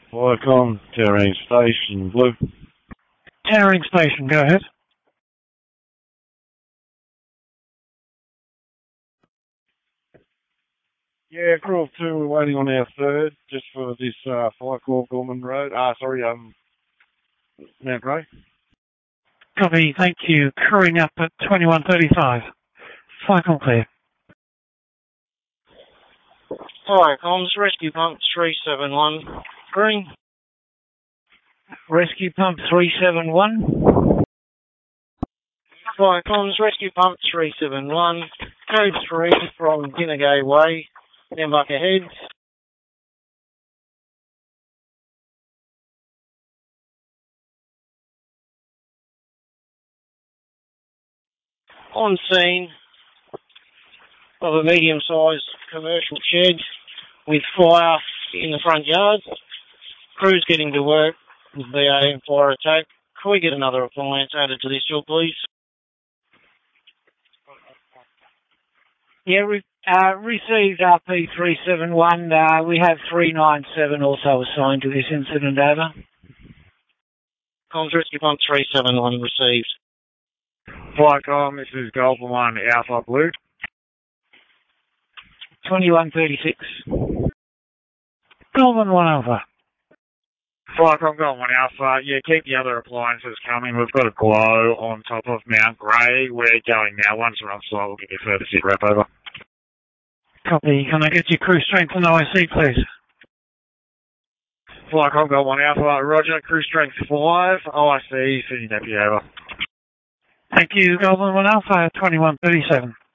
Viacom, Towering Station, Blue. Towering Station, go ahead. Yeah, Crew of 2, we're waiting on our third, just for this fire call, Gorman Road. Mount Grey. Copy, thank you. Crewing up at 2135. Cycle clear. Hi, comms, Rescue Pump 371. Green. Rescue Pump 371. Hi, comms, Rescue Pump 371. Code 3 from Dinagay Way. Nembuck ahead. On scene of a medium-sized commercial shed with fire in the front yard. Crew's getting to work with VA and fire attack. Can we get another appliance added to this job, please? Yeah, received RP371. We have 397 also assigned to this incident, over. Comms Rescue Pump 371 received. Viacom, this is Golf 1 Alpha Blue. 2136. Golden 1 Alpha. Viacom, Golf 1 Alpha. Yeah, keep the other appliances coming. We've got a glow on top of Mount Grey. We're going now. Once we're on site, we'll give you a further sit rep, over. Copy. Can I get your crew strength and OIC, please? Viacom, Golf 1 Alpha. Roger, crew strength 5. OIC, Sydney Napier, over. Thank you, Golden 1 Alpha, 2137.